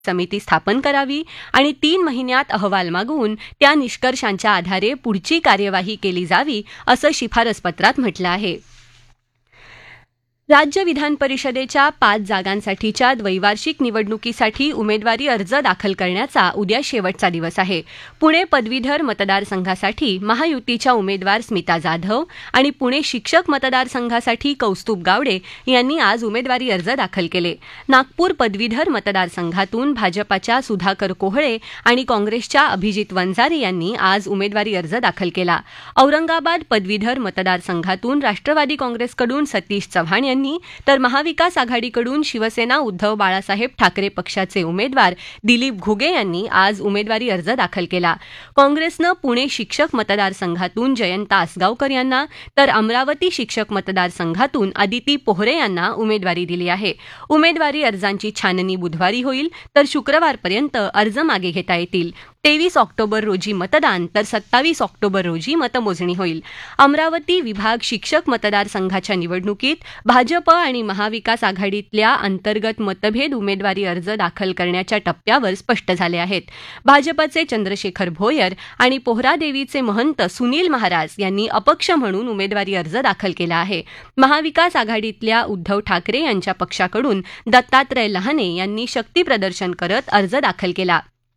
समिती स्थापन करावी आणि 3 महिन्यात अहवाल मागवून त्या निष्कर्षांच्या आधारे पुढची कार्यवाही केली जावी असं शिफारस पत्रात म्हटलं आहे. राज्य विधान परिषदेच्या 5 जागांसाठीच्या द्वैवार्षिक निवडणुकीसाठी उमेदवारी अर्ज दाखल करण्याचा उद्या शेवटचा दिवस आहे. पुणे पदवीधर मतदारसंघासाठी महायुतीच्या उमेदवार स्मिता जाधव आणि पुणे शिक्षक मतदारसंघासाठी कौस्तुभ गावडे यांनी आज उमेदवारी अर्ज दाखल केले. नागपूर पदवीधर मतदारसंघातून भाजपाच्या सुधाकर कोहळे आणि काँग्रेसच्या अभिजित वंजारे यांनी आज उमेदवारी अर्ज दाखल केला. औरंगाबाद पदवीधर मतदारसंघातून राष्ट्रवादी काँग्रेसकडून सतीश चव्हाण यांनी तर महाविकास आघाडीकडून शिवसेना उद्धव बाळासाहेब ठाकरे पक्षाचे उमेदवार दिलीप घुगे यांनी आज उमेदवारी अर्ज दाखल केला. काँग्रेसनं पुणे शिक्षक मतदारसंघातून जयंत आसगावकर यांना तर अमरावती शिक्षक मतदारसंघातून अदिती पोहरे यांना उमेदवारी दिली आहे. उमेदवारी अर्जांची छाननी बुधवारी होईल तर शुक्रवारपर्यंत अर्ज मागे घेता येतील. 23 ऑक्टोबर रोजी मतदान तर 27 ऑक्टोबर रोजी मतमोजणी होईल. अमरावती विभाग शिक्षक मतदारसंघाच्या निवडणुकीत भाजप आणि महाविकास आघाडीतल्या अंतर्गत मतभेद उमेदवारी अर्ज दाखल करण्याच्या टप्प्यावर स्पष्ट झाले आहेत. भाजपचे चंद्रशेखर भोयर आणि पोहरादेवीचे महंत सुनील महाराज यांनी अपक्ष म्हणून उमेदवारी अर्ज दाखल केला आहे. महाविकास आघाडीतल्या उद्धव ठाकरे यांच्या पक्षाकडून दत्तात्रय लहाने यांनी शक्तीप्रदर्शन करत अर्ज दाखल केला.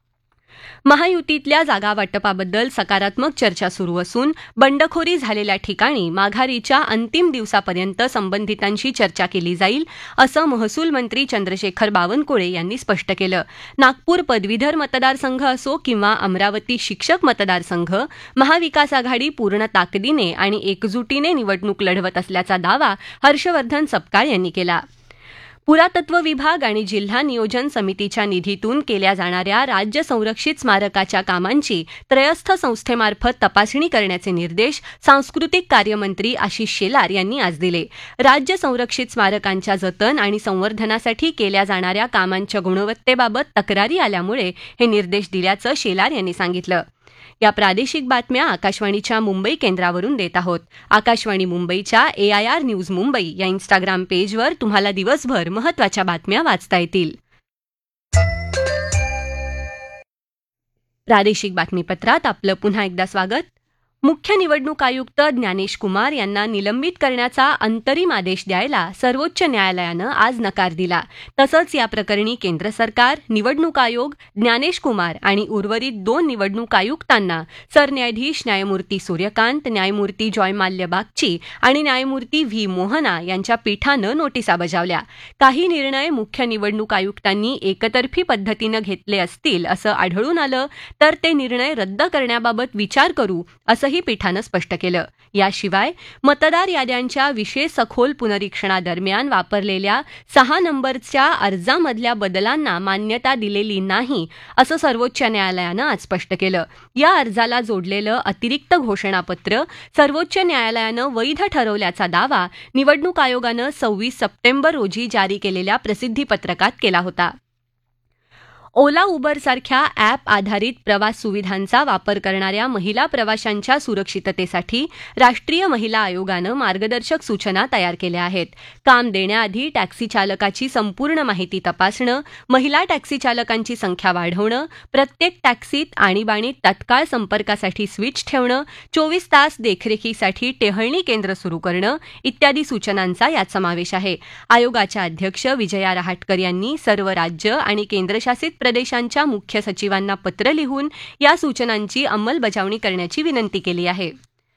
महायुतीतल्या जागा वाटपाबद्दल सकारात्मक चर्चा सुरू असून बंडखोरी झालेल्या ठिकाणी माघारीच्या अंतिम दिवसापर्यंत संबंधितांशी चर्चा केली जाईल असं महसूल मंत्री चंद्रशेखर बावनकुळे यांनी स्पष्ट केलं. नागपूर पदवीधर मतदारसंघ असो किंवा अमरावती शिक्षक मतदारसंघ, महाविकास आघाडी पूर्ण ताकदीने आणि एकजुटीने निवडणूक लढवत असल्याचा दावा हर्षवर्धन सपकाळ यांनी केला. पुरातत्व विभाग आणि जिल्हा नियोजन समितीच्या निधीतून केल्या जाणाऱ्या राज्य संरक्षित स्मारकाच्या कामांची त्रयस्थ संस्थेमार्फत तपासणी करण्याचे निर्देश सांस्कृतिक कार्यमंत्री आशिष शेलार यांनी आज दिले. राज्य संरक्षित स्मारकांच्या जतन आणि संवर्धनासाठी केल्या जाणाऱ्या कामांच्या गुणवत्तेबाबत तक्रारी आल्यामुळे हे निर्देश दिल्याचं शेलार यांनी सांगितलं. या प्रादेशिक बातम्या आकाशवाणीच्या मुंबई केंद्रावरून देत आहोत. आकाशवाणी मुंबईच्या AIR न्यूज मुंबई या इंस्टाग्राम पेजवर तुम्हाला दिवसभर महत्त्वाच्या बातम्या वाचता येतील. प्रादेशिक बातमीपत्रात आपलं पुन्हा एकदा स्वागत. मुख्य निवडणूक आयुक्त ज्ञानेश कुमार यांना निलंबित करण्याचा अंतरिम आदेश द्यायला सर्वोच्च न्यायालयानं आज नकार दिला. तसंच या प्रकरणी केंद्र सरकार, निवडणूक आयोग, ज्ञानेश कुमार आणि उर्वरित 2 निवडणूक आयुक्तांना सरन्यायाधीश न्यायमूर्ती सूर्यकांत, न्यायमूर्ती जॉयमाल्य बागची आणि न्यायमूर्ती व्ही मोहना यांच्या पीठानं नोटिसा बजावल्या. काही निर्णय मुख्य निवडणूक आयुक्तांनी एकतर्फी पद्धतीनं घेतले असतील असं आढळून आलं तर ते निर्णय रद्द करण्याबाबत विचार करू असं पीठानं स्पष्ट केलं. याशिवाय मतदार याद्यांच्या विशेष सखोल पुनरीक्षणादरम्यान वापरलेल्या 6 नंबरच्या अर्जामधल्या बदलांना मान्यता दिलेली नाही असं सर्वोच्च न्यायालयानं आज स्पष्ट केलं. या अर्जाला जोडलेलं अतिरिक्त घोषणापत्र सर्वोच्च न्यायालयानं वैध ठरवल्याचा दावा निवडणूक आयोगानं 26 सप्टेंबर रोजी जारी केलेल्या प्रसिद्धीपत्रकात केला होता. ओला उबरसारख्या ॲप आधारित प्रवास सुविधांचा वापर करणाऱ्या महिला प्रवाशांच्या सुरक्षिततेसाठी राष्ट्रीय महिला आयोगानं मार्गदर्शक सूचना तयार केल्या आहेत. काम देण्याआधी टॅक्सी चालकाची संपूर्ण माहिती तपासणं, महिला टॅक्सी चालकांची संख्या वाढवणं, प्रत्येक टॅक्सीत आणीबाणीत तत्काळ संपर्कासाठी स्विच ठेवणं, 24 तास देखरेखीसाठी टेहळणी केंद्र सुरू करणं इत्यादी सूचनांचा यात समावेश आहे. आयोगाच्या अध्यक्ष विजया रहाटकर यांनी सर्व राज्य आणि केंद्रशासित प्रदेशांच्या मुख्य सचिवांना पत्र लिहून या सूचनांची अंमलबजावणी करण्याची विनंती केली आहे.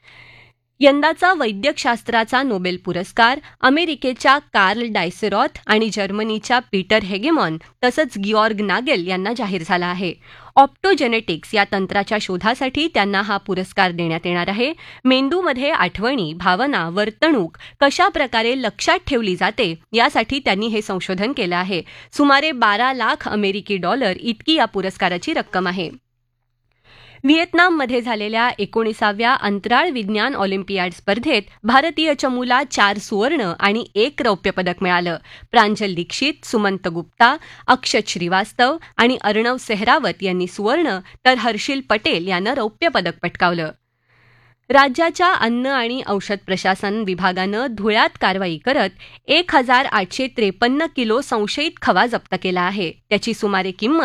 यंदाचा वैद्यकशास्त्राचा नोबेल पुरस्कार अमेरिकेच्या कार्ल डायसेरॉथ आणि जर्मनीच्या पीटर हेगेमॉन तसंच गिऑर्ग नागेल यांना जाहीर झाला आहे. ऑप्टोजेनेटिक्स या तंत्राच्या शोधासाठी त्यांना हा पुरस्कार देण्यात येणार आहे. मेंदूमध्ये आठवणी, भावना, वर्तणूक कशा प्रकारे लक्षात ठेवली जाते यासाठी त्यांनी हे संशोधन केलं आहे. सुमारे 12 लाख अमेरिकी डॉलर इतकी या पुरस्काराची रक्कम आहे. व्हिएतनाममध्ये झालेल्या 19व्या अंतराळ विज्ञान ऑलिम्पियाड स्पर्धेत भारतीय चमूला 4 सुवर्ण आणि 1 रौप्य पदक मिळालं. प्रांजल दीक्षित, सुमंत गुप्ता, अक्षत श्रीवास्तव आणि अर्णव सेहरावत यांनी सुवर्ण तर हर्षिल पटेल यानं रौप्य पदक पटकावलं. राज्याच्या अन्न आणि औषध प्रशासन विभागानं धुळ्यात कारवाई करत 1,853 किलो संशयित खवा जप्त केला आहे. त्याची सुमारे किंमत